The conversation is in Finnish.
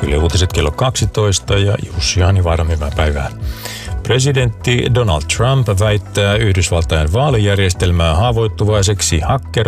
Yle Uutiset kello 12 ja Jussi Hanivaara, hyvää päivää. Presidentti Donald Trump väittää Yhdysvaltain vaalijärjestelmää haavoittuvaiseksi